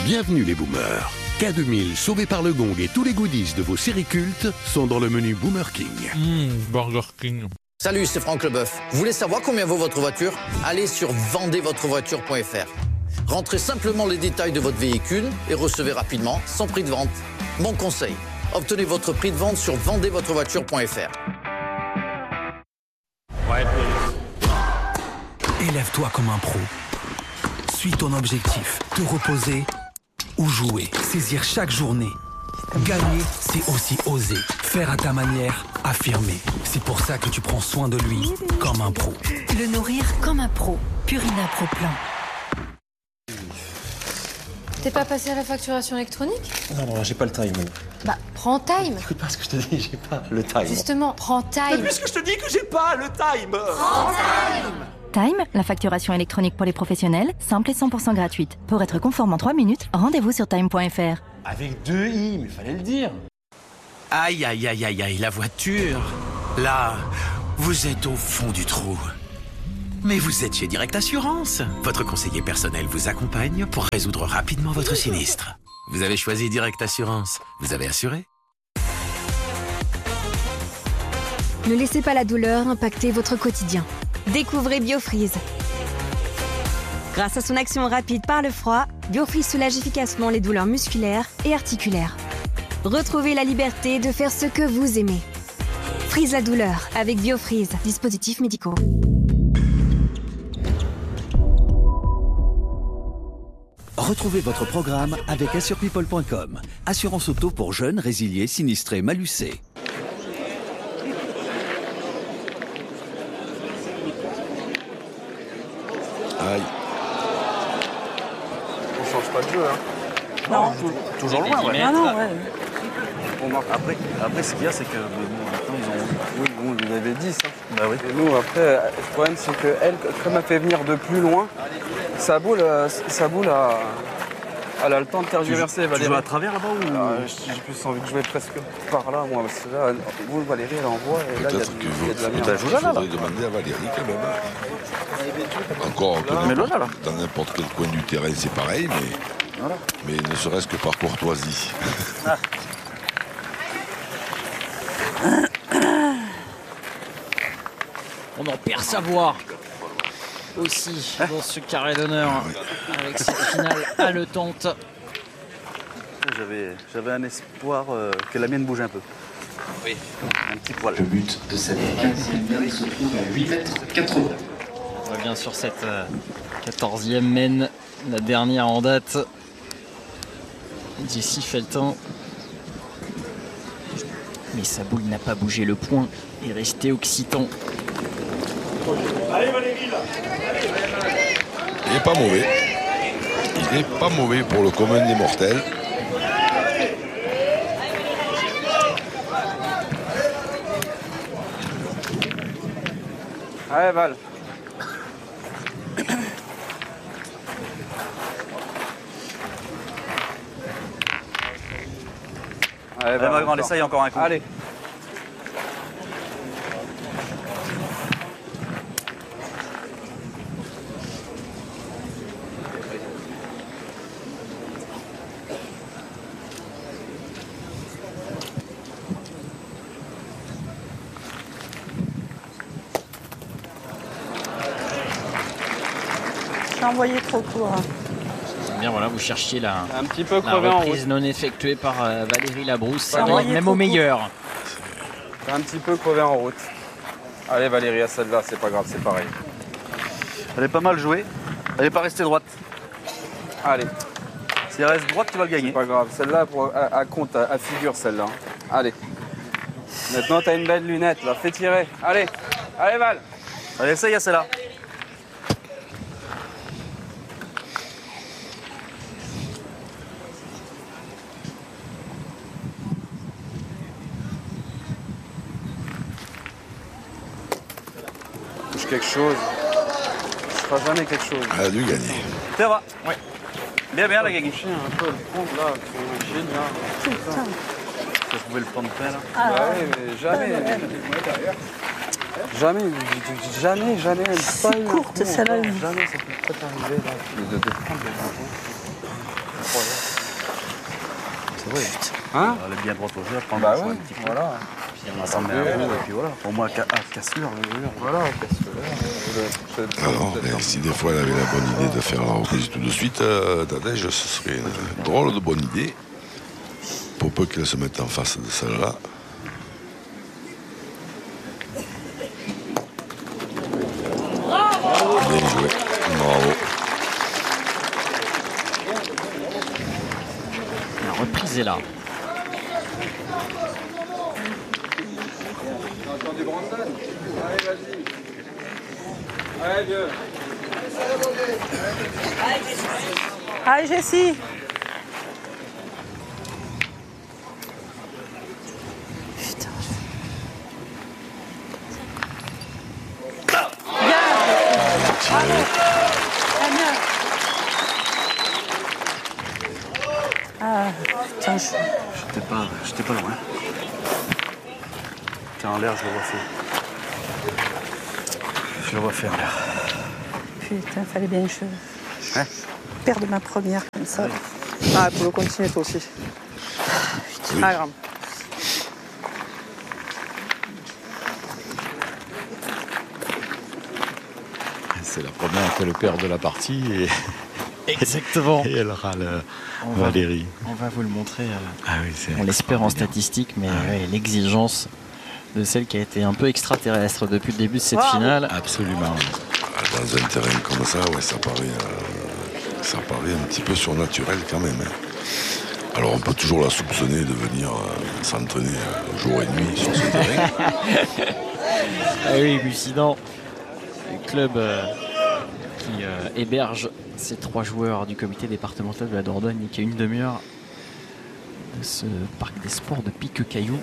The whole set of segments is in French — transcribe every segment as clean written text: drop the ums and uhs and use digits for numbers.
Bienvenue les boomers. K2000, Sauvé par le Gong et tous les goodies de vos séries cultes sont dans le menu Boomer King. Burger King. Salut, c'est Franck Leboeuf. Vous voulez savoir combien vaut votre voiture? Allez sur vendezvotrevoiture.fr. Rentrez simplement les détails de votre véhicule et recevez rapidement son prix de vente. Mon conseil, obtenez votre prix de vente sur vendezvotrevoiture.fr. Élève-toi comme un pro. Suis ton objectif, te reposer ou jouer, saisir chaque journée. Gagner, c'est aussi oser. Faire à ta manière, affirmer. C'est pour ça que tu prends soin de lui comme un pro. Le nourrir comme un pro. Purina Pro Plan. T'es pas passé à la facturation électronique? Non, j'ai pas le time. Bah, prends Time. Écoute pas ce que je te dis, j'ai pas le time. Justement, prends Time. Mais puisque je te dis que j'ai pas le time. Prends Time. Time, la facturation électronique pour les professionnels, simple et 100% gratuite. Pour être conforme en 3 minutes, rendez-vous sur time.fr. Avec 2 i, mais fallait le dire. Aïe, aïe, aïe, aïe, aïe, la voiture. Là, vous êtes au fond du trou. Mais vous êtes chez Direct Assurance. Votre conseiller personnel vous accompagne pour résoudre rapidement votre sinistre. Vous avez choisi Direct Assurance. Vous avez assuré? Ne laissez pas la douleur impacter votre quotidien. Découvrez BioFreeze. Grâce à son action rapide par le froid, BioFreeze soulage efficacement les douleurs musculaires et articulaires. Retrouvez la liberté de faire ce que vous aimez. Freeze la douleur avec BioFreeze, dispositifs médicaux. Retrouvez votre programme avec assurepeople.com. Assurance auto pour jeunes, résiliés, sinistrés, malucés. Aïe. On change pas de jeu, hein. Non, toujours loin, ouais. Ah non, ouais. Après, ce qu'il y a, c'est que maintenant, ils ont... Oui, bon, vous avez 10. Hein. Bah oui. Et nous, après, le problème, c'est qu'elle, comme elle fait venir de plus loin, sa boule elle a le temps de tergiverser, Valérie. Tu joues à travers là-bas ou... J'ai plus envie de jouer presque par là, moi. Parce que là, vous, Valérie, elle envoie, et là, il y a de la merde. Il faudrait demander à Valérie quand même. Encore que dans n'importe quel coin du terrain, c'est pareil, mais ne serait-ce que par courtoisie. On en perd sa voix aussi dans ce carré d'honneur avec cette finale haletante. J'avais un espoir que la mienne bouge un peu. Oui. Un petit poil. Le but de cette 15e mène se trouve à 8,80 m. On revient sur cette 14e mène, la dernière en date. Jessie Feltin. Mais sa boule n'a pas bougé, le point est resté occitan. Allez Valérie là. Il n'est pas mauvais. Il n'est pas mauvais pour le commun des mortels. Allez Val. Allez, ma grande, essaye encore un coup. Allez. J'ai envoyé trop court. Bien voilà, vous cherchiez la reprise non effectuée par Valérie Labrousse, même au au meilleur. T'es un petit peu crevé en route. Allez Valérie, à celle-là, c'est pas grave, c'est pareil. Elle est pas mal jouée. Elle est pas restée droite. Allez. Si elle reste droite, tu vas le gagner. C'est pas grave, celle-là, à compte, à figure celle-là. Allez. Maintenant, t'as une belle lunette, là. Fais tirer. Allez. Allez Val. Allez, essaye à celle-là. Quelque chose. Je ferai jamais quelque chose. Elle a dû gagner. Ça va. Oui. Bien, elle a gagné. Un peu le prendre là, c'est génial. Ça pouvait le prendre près là. Ah ouais, mais jamais. Jamais. C'est courte celle-là. Jamais ça peut pas arriver là. De prendre les infos. C'est vrai. Hein? Elle est bien droite au jeu, elle prend Bah le choix ouais, un petit peu. voilà. Puis elle s'en met un coup, et puis voilà. Au moins, casse-leur. Voilà, casse-leur. Alors, si des fois elle avait la bonne idée de faire la reprise tout de suite, Nadège, ce serait une drôle de bonne idée. Pour peu qu'elle se mette en face de celle-là. Bien joué. Bravo. La reprise est là. Allez, vas-y. Allez, vieux. Allez, Jessie. Putain. Bien. Ah, putain, J'étais pas loin. T'es en l'air, je le vois faire. Je le vois faire en l'air. Putain, fallait bien que je perde ma première comme ça. Ah, pour le continuer toi aussi. Putain. Pas grave. C'est la première qu'elle perd de la partie et Exactement. et elle râle Valérie. On va vous le montrer. Ah oui, c'est on l'espère en statistique, mais ouais, l'exigence de celle qui a été un peu extraterrestre depuis le début de cette finale. Absolument. Dans un terrain comme ça, ouais, ça paraît un petit peu surnaturel quand même. Hein. Alors on peut toujours la soupçonner de venir s'entraîner jour et nuit sur ce terrain. Ah oui, Bussidan, le club qui héberge ces 3 joueurs du comité départemental de la Dordogne et qui a une demi-heure de ce parc des sports de Pique-Caillou.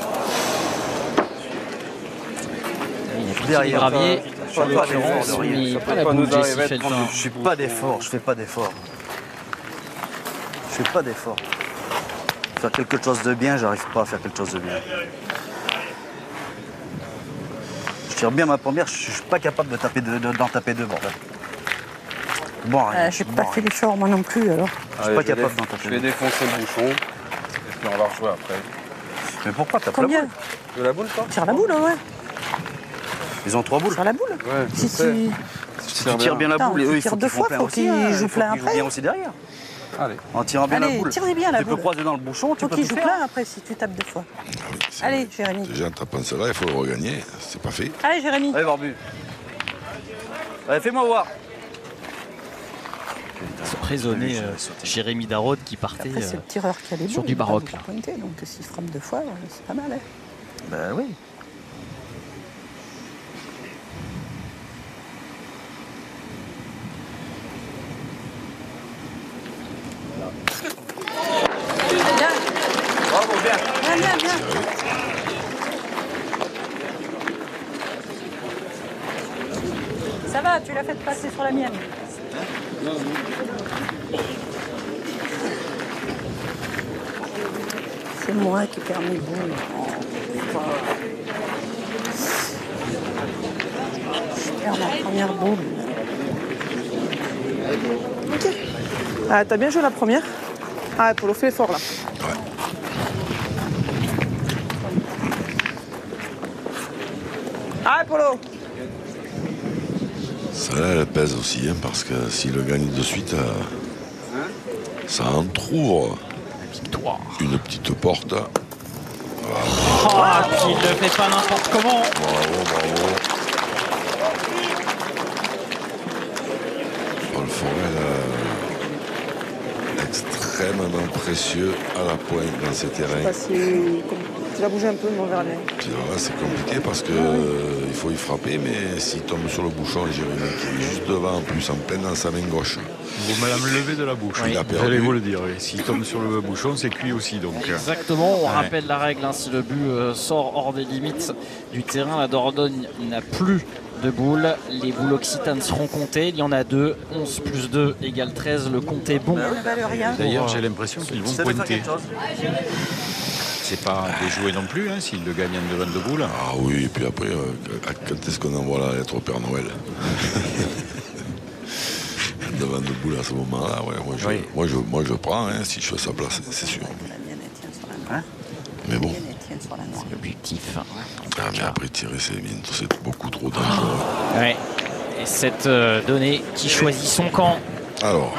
Il y a Pique Gravier. Je fais pas d'effort. Je fais pas d'effort. Faire quelque chose de bien, j'arrive pas à faire quelque chose de bien. Je tire bien ma première, je suis pas capable d'en taper deux, bordel. Bon, J'ai pas fait l'effort moi non plus alors. Je suis pas capable d'en taper Je vais défoncer le bouchon. Et puis on va rejouer après. Mais pourquoi t'as pas la Combien boule? De la boule, toi? Tire la boule, ouais. Ils ont 3 boules. Tire la boule. Ouais, je Si sais. Si tu tires bien la Attends, boule, et tu eux, il tires faut deux qu'ils font fois, plein faut aussi. qu'ils jouent Il faut plein qu'ils jouent après. bien aussi derrière. Allez. En tirant bien Allez, la boule. tire bien la Tu peux boule. croiser dans le bouchon, tu Faut peux qu'il tout joue faire. plein après si tu tapes 2 fois. Allez, Jérémy. Déjà en tapant celle-là, il faut le regagner. C'est pas fait. Allez, Jérémy. Allez, Barbu. Allez, fais-moi voir. Raisonner Jérémy Darod qui partait Après, c'est le tireur qui a les sur boules, du il va baroque. beaucoup pointer, donc s'il frappe 2 fois, c'est pas mal. Hein. Ben oui. Bravo, bien. Bien. Ça va, tu l'as fait passer sur la mienne. C'est moi qui perds mes boules. Je perds ma première boule. Ok. Ah, t'as bien joué la première. Ah, Polo, fais fort là. Ah, Polo. Celle-là, elle pèse aussi, hein, parce que s'il le gagne de suite, ça entrouvre une petite porte. Ah, qu'il ne fait pas n'importe comment. Bravo. Paul Forel, extrêmement précieux à la pointe dans ces terrains. Tu vas bouger un peu, mon vers les. Puis là, c'est compliqué parce que il faut y frapper, mais s'il tombe sur le bouchon, Jérémy qui est juste devant, en plus en plein dans sa main gauche. Vous me levez de la bouche. Il a perdu. J'allais vous le dire. Oui. S'il tombe sur le bouchon, c'est cuit aussi. Donc. Exactement, on rappelle la règle, hein, si le but sort hors des limites du terrain, la Dordogne n'a plus de boules. Les boules occitanes seront comptées, il y en a 2, 11 plus 2 égale 13, le compte est bon. D'ailleurs, j'ai l'impression qu'ils vont pointer. C'est pas déjoué non plus, hein, s'il le gagne en devant de boules. Ah oui, et puis après, quand est-ce qu'on envoie la lettre au Père Noël? de Van de Boule à ce moment-là, ouais, moi je prends, hein, si je suis à sa place, c'est sûr. Mais bon. C'est l'objectif. Ah, mais après tirer, c'est beaucoup trop dangereux. Ouais. Et cette donnée qui choisit son camp. Alors,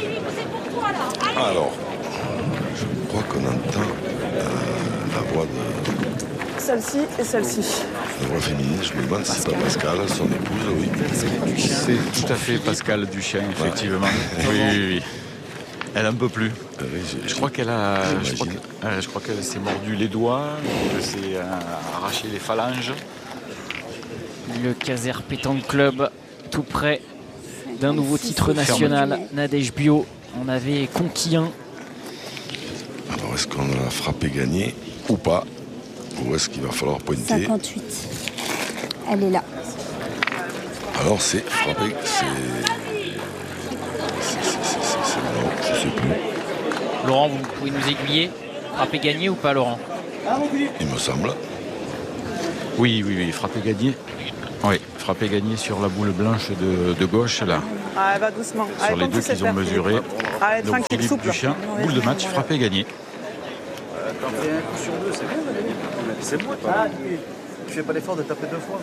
je crois qu'on entend la voix de... Celle-ci et celle-ci. La voix féminine, je me demande si c'est pas Pascal, son épouse, oui. C'est tout à fait Pascal Duchien, effectivement. Oui. Elle en peut plus. Je crois qu'elle s'est mordu les doigts, qu'elle s'est arraché les phalanges. Le Caser Pétanque Club, tout près d'un nouveau titre national. Nadège Bio en avait conquis un. Alors, est-ce qu'on a frappé gagné ou pas? Ou est-ce qu'il va falloir pointer? 58. Elle est là. Alors, c'est frappé, c'est non, je sais plus. Laurent, vous pouvez nous aiguiller? Frappé gagné ou pas, Laurent? Il me semble. Oui, frappé gagné. Oui, frappé gagné sur la boule blanche de gauche, là. Ah, elle va doucement. Sur les deux qu'ils ont mesurés. Allez, Donc tranquille, Philippe souple. Duchien, boule de match, frappé gagné. Quand tu fais un coup sur deux, c'est bien, Valérie. C'est bon, toi. Tu fais pas l'effort de taper 2 fois.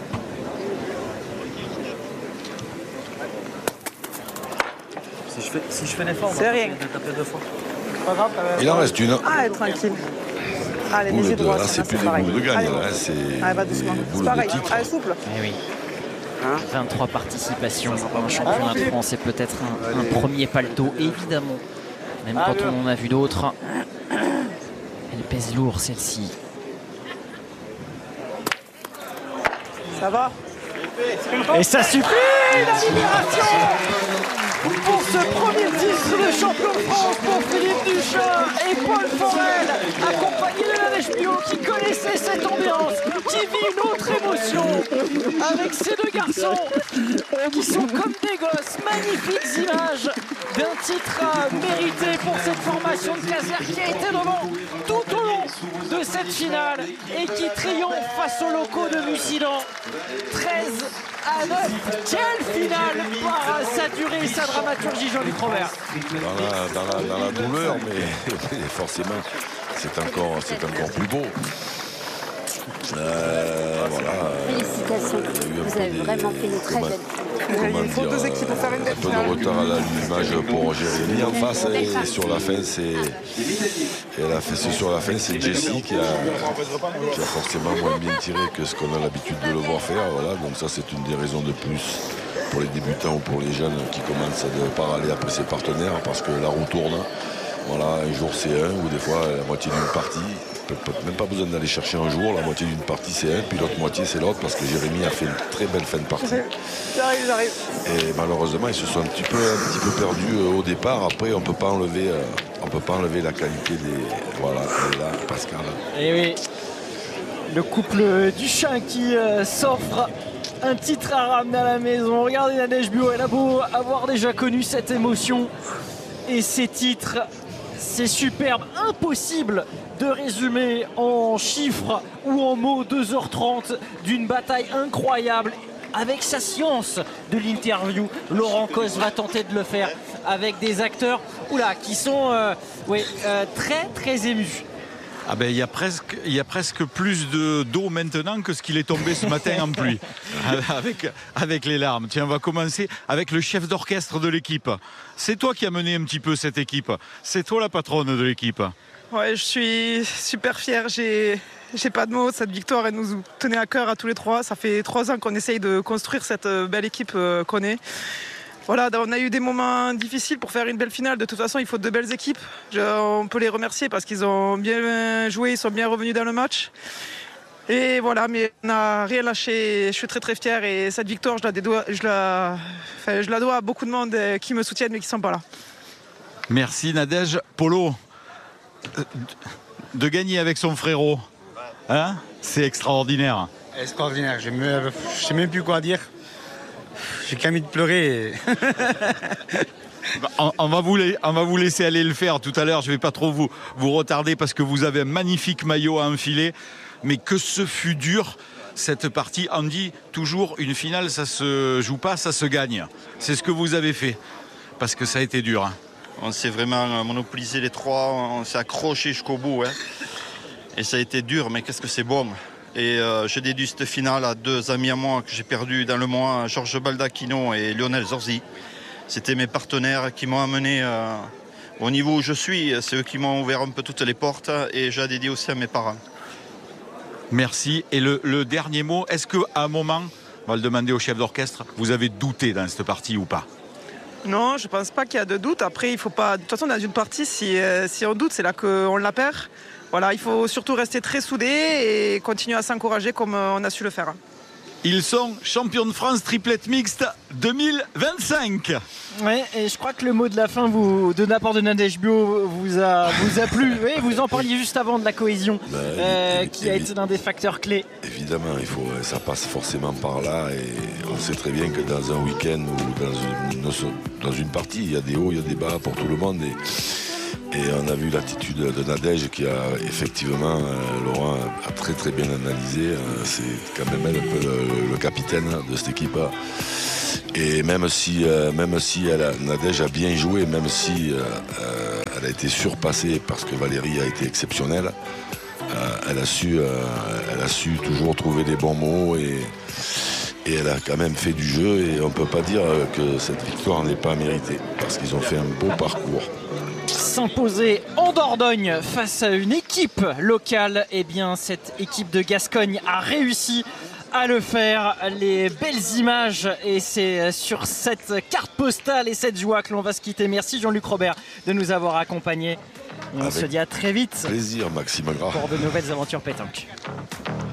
Si je fais l'effort, c'est rien. De taper 2 fois. Pas grave, Il en reste une. Allez, tranquille. Allez, les yeux droits. Là, c'est plus des boules de gagne, là, c'est va doucement. C'est pareil. Allez, souple. Eh oui. 23 participations en championnat de France, c'est peut-être un premier paletot, évidemment. Même quand on en a vu d'autres. Elle pèse lourd, celle-ci. Ça va? Et ça suffit! La libération pour ce premier titre de champion de France pour Philippe Duchien et Paul Forel, accompagné de Nadège Bio qui connaissait cette ambiance, qui vit une autre émotion avec ces deux garçons qui sont comme des gosses. Magnifiques images d'un titre mérité pour cette formation de Caser qui a été devant tout au long de cette finale et qui triomphe face aux locaux de Mussidan. 13-9, quelle finale par sa durée et sa dramaturgie, Jean-Luc Robert. Dans la douleur, mais forcément, c'est encore plus beau. Voilà. Félicitations, vous avez vraiment fait une très belle finale. Il faut 2 équipes pour faire une belle finale. Un peu de retard à l'allumage pour Jérémy en face, et sur la fin, c'est Jessie qui a forcément moins bien tiré que ce qu'on a l'habitude de le voir faire. Voilà. Donc ça, c'est une des raisons de plus pour les débutants ou pour les jeunes qui commencent à ne pas aller après ses partenaires, parce que la roue tourne. Voilà, un jour c'est un, ou des fois la moitié d'une partie. Même pas besoin d'aller chercher un jour, la moitié d'une partie c'est un, puis l'autre moitié c'est l'autre, parce que Jérémy a fait une très belle fin de partie. J'arrive. Et malheureusement ils se sont un petit peu perdus au départ. Après on peut pas enlever la qualité des... Voilà, là, Pascal. Et oui, le couple Duchien qui s'offre un titre à ramener à la maison. Regardez Nadège Bio, elle a beau avoir déjà connu cette émotion et ces titres. C'est superbe, impossible de résumer en chiffres ou en mots 2h30 d'une bataille incroyable. Avec sa science de l'interview, Laurent Cos va tenter de le faire avec des acteurs qui sont très très émus. Ah ben, il y a presque plus d'eau maintenant que ce qu'il est tombé ce matin en pluie, avec les larmes. Tiens, on va commencer avec le chef d'orchestre de l'équipe. C'est toi qui as mené un petit peu cette équipe. C'est toi la patronne de l'équipe. Ouais, je suis super fière. J'ai pas de mots. Cette victoire, elle nous tenait à cœur à tous les trois. Ça fait 3 ans qu'on essaye de construire cette belle équipe qu'on est. Voilà, on a eu des moments difficiles pour faire une belle finale. De toute façon, il faut de belles équipes. On peut les remercier parce qu'ils ont bien joué, ils sont bien revenus dans le match. Et voilà, mais on n'a rien lâché. Je suis très très fier et cette victoire, je la dois à beaucoup de monde qui me soutiennent mais qui ne sont pas là. Merci Nadège. Polo, de gagner avec son frérot, hein, c'est extraordinaire. Extraordinaire, je ne sais même plus quoi dire. J'ai qu'à envie de pleurer. On va vous laisser aller le faire tout à l'heure. Je ne vais pas trop vous retarder parce que vous avez un magnifique maillot à enfiler. Mais que ce fut dur, cette partie. On dit toujours une finale, ça se joue pas, ça se gagne. C'est ce que vous avez fait. parce que ça a été dur. Hein. On s'est vraiment monopolisé les trois, on s'est accroché jusqu'au bout. Hein. Et ça a été dur, mais qu'est-ce que c'est bon. Et je dédie cette finale à 2 amis à moi que j'ai perdus dans le mois, Georges Baldacchino et Lionel Zorzi. C'était mes partenaires qui m'ont amené au niveau où je suis. C'est eux qui m'ont ouvert un peu toutes les portes et je la dédie aussi à mes parents. Merci. Et le dernier mot, est-ce qu'à un moment, on va le demander au chef d'orchestre, vous avez douté dans cette partie ou pas? Non, je ne pense pas qu'il y a de doute. Après, il faut pas. De toute façon, dans une partie, si on doute, c'est là qu'on la perd. Voilà, il faut surtout rester très soudés et continuer à s'encourager comme on a su le faire. Ils sont champions de France triplette mixte 2025. Ouais, et je crois que le mot de la fin de Naport de Nadège Bio vous a plu. Oui, vous en parliez juste avant de la cohésion qui a été l'un des facteurs clés. Évidemment, ça passe forcément par là et on sait très bien que dans un week-end ou dans une partie, il y a des hauts, il y a des bas pour tout le monde. Et on a vu l'attitude de Nadège qui a effectivement, Laurent a très très bien analysé. C'est quand même elle un peu le capitaine de cette équipe. Et même si Nadège a bien joué, même si elle a été surpassée parce que Valérie a été exceptionnelle, elle a su toujours trouver les bons mots et elle a quand même fait du jeu. Et on ne peut pas dire que cette victoire n'est pas méritée parce qu'ils ont fait un beau parcours. S'imposer en Dordogne face à une équipe locale, eh bien cette équipe de Gascogne a réussi à le faire. Les belles images, et c'est sur cette carte postale et cette joie que l'on va se quitter. Merci Jean-Luc Robert de nous avoir accompagnés. On se dit à très vite. Plaisir Maxime Gras. Pour de nouvelles aventures pétanques.